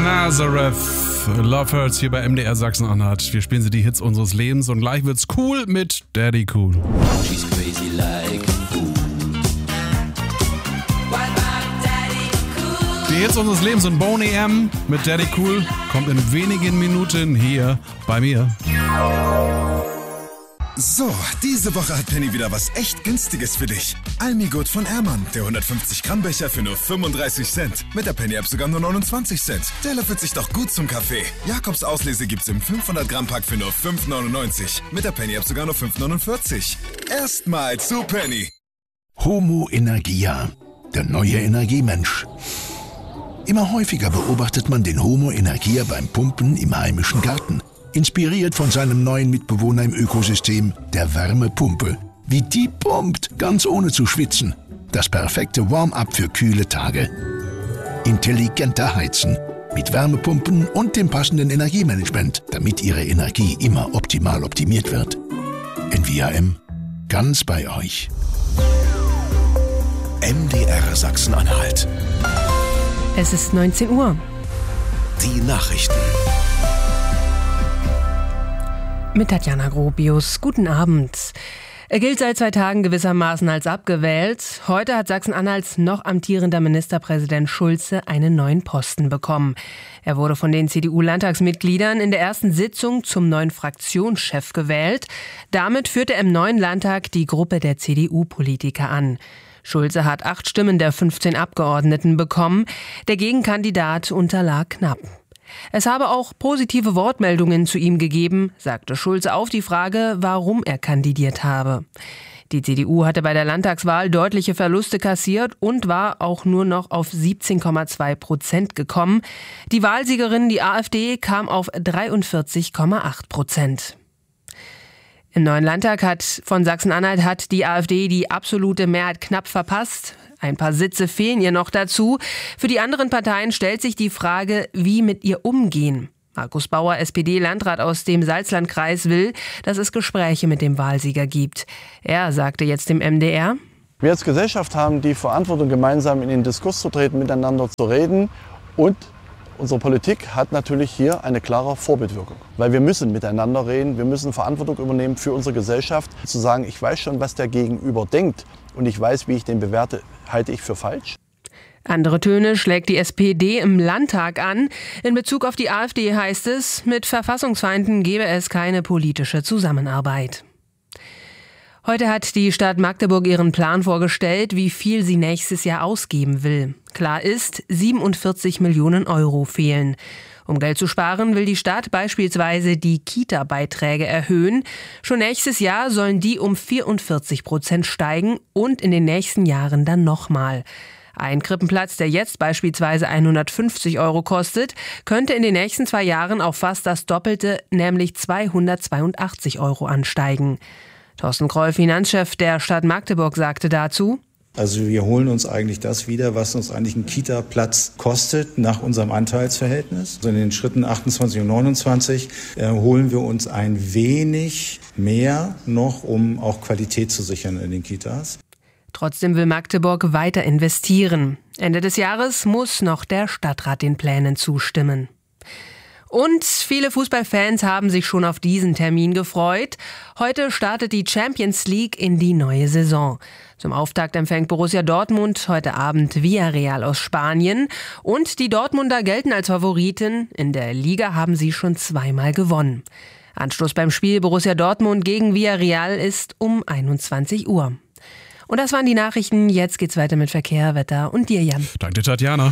Nazareth. Love Hurts hier bei MDR Sachsen-Anhalt. Wir spielen sie die Hits unseres Lebens und gleich wird's cool mit Daddy Cool. She's crazy like a fool. Die Hits unseres Lebens und Boney M mit Daddy Cool kommt in wenigen Minuten hier bei mir. So, diese Woche hat Penny wieder was echt Günstiges für dich. Almigut von Ehrmann, der 150 Gramm Becher für nur 35 Cent. Mit der Penny-App sogar nur 29 Cent. Der löffelt sich doch gut zum Kaffee. Jakobs Auslese gibt's im 500 Gramm Pack für nur 5,99. Mit der Penny-App sogar nur 5,49. Erstmal zu Penny. Homo Energia, der neue Energiemensch. Immer häufiger beobachtet man den Homo Energia beim Pumpen im heimischen Garten. Inspiriert von seinem neuen Mitbewohner im Ökosystem, der Wärmepumpe. Wie die pumpt, ganz ohne zu schwitzen. Das perfekte Warm-up für kühle Tage. Intelligenter Heizen. Mit Wärmepumpen und dem passenden Energiemanagement, damit Ihre Energie immer optimal optimiert wird. NVAM. Ganz bei euch. MDR Sachsen-Anhalt. Es ist 19 Uhr. Die Nachrichten. Mit Tatjana Gropius. Guten Abend. Er gilt seit 2 Tagen gewissermaßen als abgewählt. Heute hat Sachsen-Anhalts noch amtierender Ministerpräsident Schulze einen neuen Posten bekommen. Er wurde von den CDU-Landtagsmitgliedern in der ersten Sitzung zum neuen Fraktionschef gewählt. Damit führt er im neuen Landtag die Gruppe der CDU-Politiker an. Schulze hat 8 Stimmen der 15 Abgeordneten bekommen. Der Gegenkandidat unterlag knapp. Es habe auch positive Wortmeldungen zu ihm gegeben, sagte Schulze auf die Frage, warum er kandidiert habe. Die CDU hatte bei der Landtagswahl deutliche Verluste kassiert und war auch nur noch auf 17,2% gekommen. Die Wahlsiegerin, die AfD, kam auf 43,8%. Im neuen Landtag von Sachsen-Anhalt hat die AfD die absolute Mehrheit knapp verpasst. Ein paar Sitze fehlen ihr noch dazu. Für die anderen Parteien stellt sich die Frage, wie mit ihr umgehen. Markus Bauer, SPD-Landrat aus dem Salzlandkreis, will, dass es Gespräche mit dem Wahlsieger gibt. Er sagte jetzt dem MDR: Wir als Gesellschaft haben die Verantwortung, gemeinsam in den Diskurs zu treten, miteinander zu reden. Und unsere Politik hat natürlich hier eine klare Vorbildwirkung. Weil wir müssen miteinander reden, wir müssen Verantwortung übernehmen für unsere Gesellschaft. Zu sagen, ich weiß schon, was der Gegenüber denkt und ich weiß, wie ich den bewerte, halte ich für falsch. Andere Töne schlägt die SPD im Landtag an. In Bezug auf die AfD heißt es, mit Verfassungsfeinden gebe es keine politische Zusammenarbeit. Heute hat die Stadt Magdeburg ihren Plan vorgestellt, wie viel sie nächstes Jahr ausgeben will. Klar ist, 47 Millionen Euro fehlen. Um Geld zu sparen, will die Stadt beispielsweise die Kita-Beiträge erhöhen. Schon nächstes Jahr sollen die um 44% steigen und in den nächsten Jahren dann nochmal. Ein Krippenplatz, der jetzt beispielsweise 150 Euro kostet, könnte in den nächsten 2 Jahren auf fast das Doppelte, nämlich 282 Euro ansteigen. Thorsten Kroll, Finanzchef der Stadt Magdeburg, sagte dazu: Also wir holen uns eigentlich das wieder, was uns eigentlich ein Kita-Platz kostet nach unserem Anteilsverhältnis. Also in den Schritten 28 und 29 holen wir uns ein wenig mehr noch, um auch Qualität zu sichern in den Kitas. Trotzdem will Magdeburg weiter investieren. Ende des Jahres muss noch der Stadtrat den Plänen zustimmen. Und viele Fußballfans haben sich schon auf diesen Termin gefreut. Heute startet die Champions League in die neue Saison. Zum Auftakt empfängt Borussia Dortmund heute Abend Villarreal aus Spanien. Und die Dortmunder gelten als Favoriten. In der Liga haben sie schon 2-mal gewonnen. Anstoß beim Spiel Borussia Dortmund gegen Villarreal ist um 21 Uhr. Und das waren die Nachrichten. Jetzt geht's weiter mit Verkehr, Wetter und dir, Jan. Danke, Tatjana.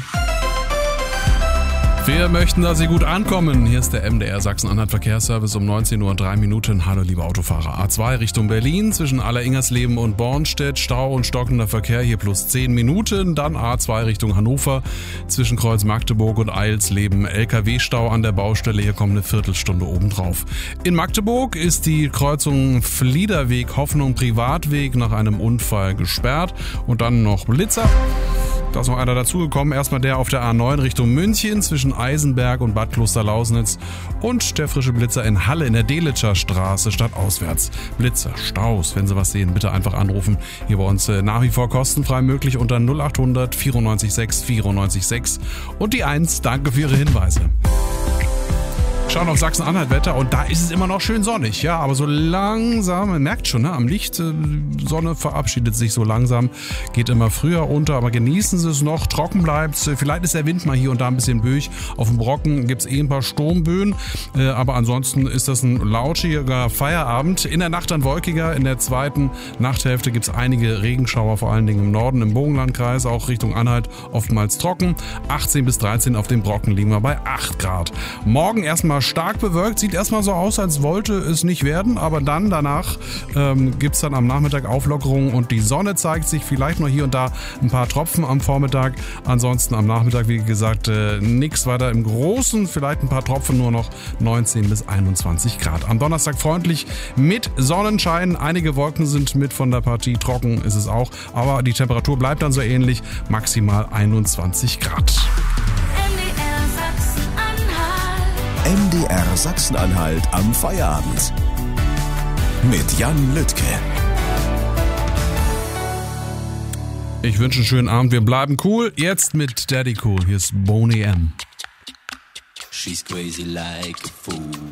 Wir möchten, dass Sie gut ankommen. Hier ist der MDR Sachsen-Anhalt Verkehrsservice um 19:03 Uhr. Hallo, liebe Autofahrer. A2 Richtung Berlin zwischen Alleringersleben und Bornstedt. Stau und stockender Verkehr hier plus 10 Minuten. Dann A2 Richtung Hannover zwischen Kreuz Magdeburg und Eilsleben. LKW-Stau an der Baustelle. Hier kommt eine Viertelstunde obendrauf. In Magdeburg ist die Kreuzung Fliederweg Hoffnung Privatweg nach einem Unfall gesperrt. Und dann noch Blitzer. Da ist noch einer dazugekommen. Erstmal der auf der A9 Richtung München zwischen Eisenberg und Bad Klosterlausnitz. Und der frische Blitzer in Halle in der Delitscher Straße stadtauswärts. Blitzer, Staus, wenn Sie was sehen, bitte einfach anrufen. Hier bei uns nach wie vor kostenfrei möglich unter 0800 94 6 94 6. Und die 1, danke für Ihre Hinweise. Schauen auf Sachsen-Anhalt-Wetter und da ist es immer noch schön sonnig, ja, aber so langsam, man merkt schon, ne, am Licht, Sonne verabschiedet sich so langsam, geht immer früher unter, aber genießen Sie es noch, trocken bleibt, vielleicht ist der Wind mal hier und da ein bisschen böig, auf dem Brocken gibt es ein paar Sturmböen, aber ansonsten ist das ein lauschiger Feierabend, in der Nacht dann wolkiger, in der zweiten Nachthälfte gibt es einige Regenschauer, vor allen Dingen im Norden, im Bogenlandkreis, auch Richtung Anhalt, oftmals trocken, 18 bis 13 auf dem Brocken liegen wir bei 8 Grad. Morgen erstmal stark bewölkt, sieht erstmal so aus, als wollte es nicht werden, aber dann danach gibt es dann am Nachmittag Auflockerungen und die Sonne zeigt sich, vielleicht noch hier und da ein paar Tropfen am Vormittag, ansonsten am Nachmittag, wie gesagt, nichts weiter im Großen, vielleicht ein paar Tropfen, nur noch 19 bis 21 Grad. Am Donnerstag freundlich mit Sonnenschein, einige Wolken sind mit von der Partie, trocken ist es auch, aber die Temperatur bleibt dann so ähnlich, maximal 21 Grad. MDR Sachsen-Anhalt am Feierabend. Mit Jan Lüttke. Ich wünsche einen schönen Abend. Wir bleiben cool. Jetzt mit Daddy Cool. Hier ist Boney M. She's crazy like a fool.